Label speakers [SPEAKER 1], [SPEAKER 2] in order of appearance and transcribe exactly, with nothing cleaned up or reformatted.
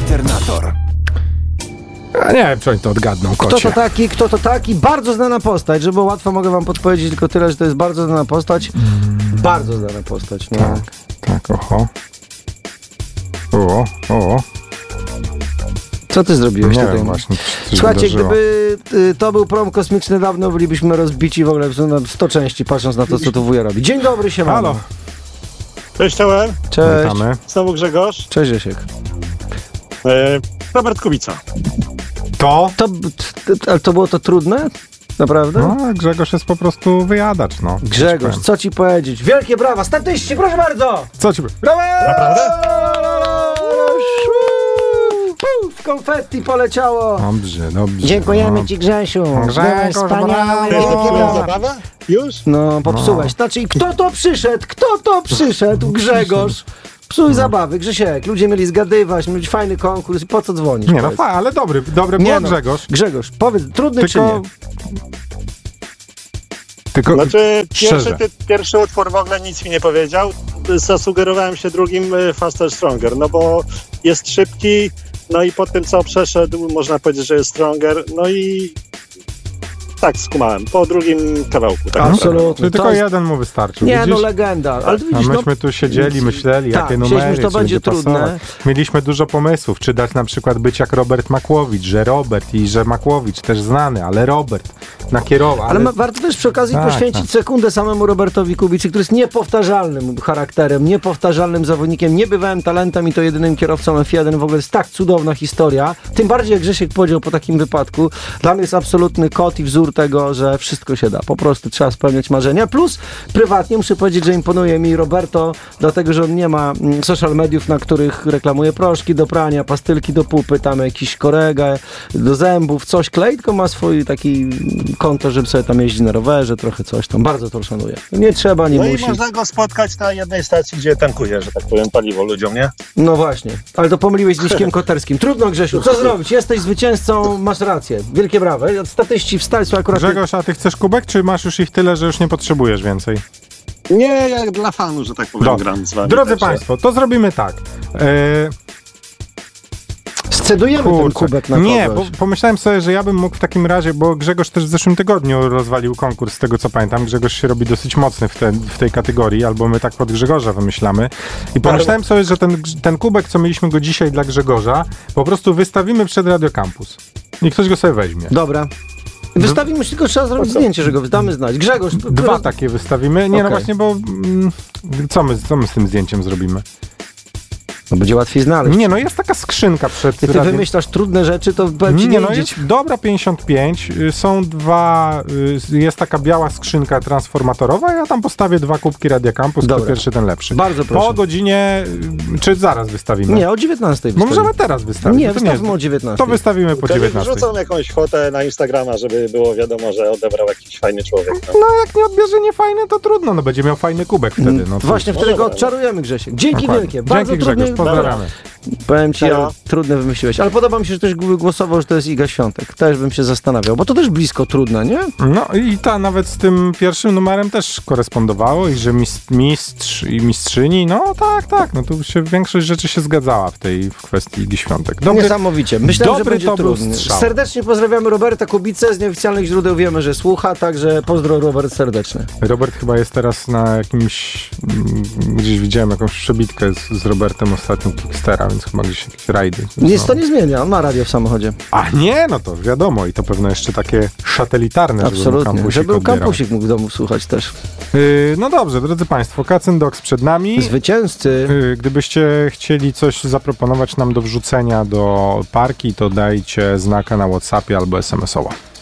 [SPEAKER 1] Alternator.
[SPEAKER 2] A nie wiem, czy oni to odgadną, kocie.
[SPEAKER 3] Kto to taki, kto to taki? Bardzo znana postać, żeby było łatwo, mogę wam podpowiedzieć tylko tyle, że to jest bardzo znana postać. Mm. Bardzo znana postać. No.
[SPEAKER 2] Tak, tak, oho. O, o.
[SPEAKER 3] Co ty zrobiłeś
[SPEAKER 2] Nie
[SPEAKER 3] tutaj?
[SPEAKER 2] wiem, właśnie.
[SPEAKER 3] Słuchajcie, gdyby y, to był prom kosmiczny dawno, bylibyśmy rozbici w ogóle na sto części, patrząc na to, co tu wuja robi. Dzień dobry, siemano.
[SPEAKER 2] Halo.
[SPEAKER 4] Cześć, czołem.
[SPEAKER 3] Cześć.
[SPEAKER 2] Witamy.
[SPEAKER 4] Znowu Grzegorz.
[SPEAKER 3] Cześć, Jasiek.
[SPEAKER 4] E, Robert Kubica.
[SPEAKER 2] To?
[SPEAKER 3] To, to, ale to było to trudne? Naprawdę?
[SPEAKER 2] No, Grzegorz jest po prostu wyjadacz, no.
[SPEAKER 3] Grzegorz, co ci powiedzieć? Wielkie brawa, statyści, proszę bardzo!
[SPEAKER 2] Co ci...
[SPEAKER 3] Brawo!
[SPEAKER 4] Naprawdę?
[SPEAKER 3] W konfetti poleciało.
[SPEAKER 2] Dobrze, dobrze.
[SPEAKER 3] Dziękujemy
[SPEAKER 2] no.
[SPEAKER 3] ci, Grzesiu.
[SPEAKER 2] Grzegorz,
[SPEAKER 3] Byłeś wspaniały.
[SPEAKER 4] To jest
[SPEAKER 3] Wielkie
[SPEAKER 4] popsuła
[SPEAKER 3] brawa.
[SPEAKER 4] zabawa? Już?
[SPEAKER 3] No, popsułeś. Znaczy, kto to przyszedł? Kto to przyszedł? Grzegorz. Psuj zabawy, Grzesiek. Ludzie mieli zgadywać, mieli fajny konkurs i po co dzwonisz?
[SPEAKER 2] Nie no,
[SPEAKER 3] powiedz?
[SPEAKER 2] fa, ale dobry, dobry
[SPEAKER 3] Nie
[SPEAKER 2] było
[SPEAKER 3] no.
[SPEAKER 2] Grzegorz.
[SPEAKER 3] Grzegorz, powiedz, trudny
[SPEAKER 2] Tylko...
[SPEAKER 3] czy
[SPEAKER 2] Tylko...
[SPEAKER 4] Znaczy, pierwszy,
[SPEAKER 2] Szczerze.
[SPEAKER 4] ty, pierwszy utwór w ogóle nic mi nie powiedział. Zasugerowałem się drugim y, Faster Stronger, no bo jest szybki, no i po tym, co przeszedł, można powiedzieć, że jest Stronger, no i tak skumałem, po drugim kawałku. Tak
[SPEAKER 3] Absolutnie.
[SPEAKER 2] Czyli tylko
[SPEAKER 3] To jest-
[SPEAKER 2] jeden mu wystarczył,
[SPEAKER 3] nie? Nie,
[SPEAKER 2] widzisz?
[SPEAKER 3] no legenda. Ale
[SPEAKER 2] A
[SPEAKER 3] widzisz, no,
[SPEAKER 2] myśmy tu siedzieli, myśleli,
[SPEAKER 3] tak,
[SPEAKER 2] jakie
[SPEAKER 3] myśleliśmy,
[SPEAKER 2] numery,
[SPEAKER 3] że to
[SPEAKER 2] co
[SPEAKER 3] będzie trudne.
[SPEAKER 2] pasować. Mieliśmy dużo pomysłów, czy dać na przykład być jak Robert Makłowicz, że Robert i że Makłowicz też znany, ale Robert nakierował.
[SPEAKER 3] Ale ma, warto też przy okazji
[SPEAKER 2] Tak,
[SPEAKER 3] poświęcić
[SPEAKER 2] tak.
[SPEAKER 3] sekundę samemu Robertowi Kubicy, który jest niepowtarzalnym charakterem, niepowtarzalnym zawodnikiem, niebywałym talentem i to jedynym kierowcą F jeden. W ogóle jest tak cudowna historia. Tym bardziej, jak Grzesiek powiedział po takim wypadku, dla mnie jest absolutny kot i wzór tego, że wszystko się da. Po prostu trzeba spełniać marzenia. Plus prywatnie muszę powiedzieć, że imponuje mi Roberto, dlatego, że on nie ma mm, social mediów, na których reklamuje proszki do prania, pastylki do pupy, tam jakiś koregę do zębów, coś klei, tylko ma swój taki konto, żeby sobie tam jeździć na rowerze, trochę coś tam. Bardzo to szanuję. Nie trzeba, nie
[SPEAKER 4] No
[SPEAKER 3] musi.
[SPEAKER 4] i można go spotkać na jednej stacji, gdzie tankuje, że tak powiem, paliwo ludziom, nie?
[SPEAKER 3] No właśnie, ale to pomyliłeś z Miśkiem Koterskim. Trudno, Grzesiu, co zrobić? Jesteś zwycięzcą, masz rację. Wielkie brawo. Statyści wstali, są akurat...
[SPEAKER 2] Grzegorz, a ty chcesz kubek, czy masz już ich tyle, że już nie potrzebujesz więcej?
[SPEAKER 4] Nie, jak dla fanów, że tak powiem,
[SPEAKER 2] Dobrze.
[SPEAKER 4] gram z wami.
[SPEAKER 2] Drodzy
[SPEAKER 4] także-
[SPEAKER 2] Państwo, to zrobimy tak. E,
[SPEAKER 3] Scedujemy ten
[SPEAKER 2] kurczę.
[SPEAKER 3] kubek na
[SPEAKER 2] Nie, bo
[SPEAKER 3] kogoś.
[SPEAKER 2] pomyślałem sobie, że ja bym mógł w takim razie, bo Grzegorz też w zeszłym tygodniu rozwalił konkurs, z tego co pamiętam. Grzegorz się robi dosyć mocny w, te, w tej kategorii, albo my tak pod Grzegorza wymyślamy. I pomyślałem sobie, że ten, ten kubek, co mieliśmy go dzisiaj dla Grzegorza, po prostu wystawimy przed Radio Campus. I ktoś go sobie weźmie.
[SPEAKER 3] Dobra. Wystawimy, już tylko trzeba zrobić zdjęcie, że go damy znać. Grzegorz...
[SPEAKER 2] Dwa takie wystawimy. Nie, no
[SPEAKER 3] Okej.
[SPEAKER 2] właśnie, bo mm, co, my, co my z tym zdjęciem zrobimy?
[SPEAKER 3] No będzie łatwiej znaleźć.
[SPEAKER 2] Nie, no jest taka skrzynka przed
[SPEAKER 3] Jak ty
[SPEAKER 2] radiem.
[SPEAKER 3] wymyślasz trudne rzeczy, to powiem ci
[SPEAKER 2] Nie,
[SPEAKER 3] nie
[SPEAKER 2] no
[SPEAKER 3] idzie.
[SPEAKER 2] jest dobra pięćdziesiąt pięć, y, są dwa, y, jest taka biała skrzynka transformatorowa, ja tam postawię dwa kubki Radia Campus, kto
[SPEAKER 3] Dobra.
[SPEAKER 2] pierwszy, ten lepszy.
[SPEAKER 3] Bardzo proszę.
[SPEAKER 2] Po godzinie, y, czy zaraz wystawimy?
[SPEAKER 3] Nie, o dziewiętnastej
[SPEAKER 2] Bo
[SPEAKER 3] wystawimy.
[SPEAKER 2] możemy teraz wystawić.
[SPEAKER 3] Nie,
[SPEAKER 2] to
[SPEAKER 3] wystawmy
[SPEAKER 2] jest-
[SPEAKER 3] o dziewiętnastej.
[SPEAKER 2] To wystawimy po
[SPEAKER 4] Tylko
[SPEAKER 2] dziewiętnastej.
[SPEAKER 4] wrzucam jakąś fotę na Instagrama, żeby było wiadomo, że odebrał jakiś fajny człowiek. No.
[SPEAKER 2] No jak nie odbierze niefajny, to trudno, no będzie miał fajny kubek wtedy. No, to-
[SPEAKER 3] Właśnie wtedy go
[SPEAKER 4] Dobra.
[SPEAKER 3] odczarujemy, Grzesiek. Dzięki
[SPEAKER 2] Dokładnie.
[SPEAKER 3] wielkie. Bardzo
[SPEAKER 2] Dzięki
[SPEAKER 3] trudny...
[SPEAKER 2] Grzegorz, pozdrawiamy.
[SPEAKER 3] Powiem ci,
[SPEAKER 4] Halo.
[SPEAKER 3] ale trudne wymyśliłeś. Ale podoba mi się, że ktoś głosował, że to jest Iga Świątek. Też bym się zastanawiał, bo to też blisko trudne, nie?
[SPEAKER 2] No i ta nawet z tym pierwszym numerem też korespondowało i że mistrz, mistrz i mistrzyni, no tak, tak, no tu się większość rzeczy się zgadzała w tej w kwestii Igi Świątek. Dobry,
[SPEAKER 3] Niesamowicie. Myślałem, że
[SPEAKER 2] dobry
[SPEAKER 3] będzie
[SPEAKER 2] to był
[SPEAKER 3] trudny.
[SPEAKER 2] strzał.
[SPEAKER 3] Serdecznie pozdrawiamy Roberta Kubicę. Z nieoficjalnych źródeł wiemy, że słucha, także pozdro Robert serdeczny.
[SPEAKER 2] Robert chyba jest teraz na jakimś, mm, gdzieś widziałem jakąś przebitkę z, z Robertem ostatnio Kickstera, więc chyba gdzieś jakieś rajdy.
[SPEAKER 3] Nic
[SPEAKER 2] No.
[SPEAKER 3] to nie zmienia, on ma radio w samochodzie.
[SPEAKER 2] A nie, no to wiadomo i to pewno jeszcze takie szatelitarne, żeby mu
[SPEAKER 3] Absolutnie.
[SPEAKER 2] kampusik
[SPEAKER 3] Żeby
[SPEAKER 2] odbierał.
[SPEAKER 3] kampusik mógł w domu słuchać też.
[SPEAKER 2] Yy, no dobrze, drodzy Państwo, Kacyn Dogs przed nami.
[SPEAKER 3] Zwycięzcy.
[SPEAKER 2] Yy, Gdybyście chcieli coś zaproponować nam do wrzucenia do parki, to dajcie znaka na WhatsAppie albo es em es owa.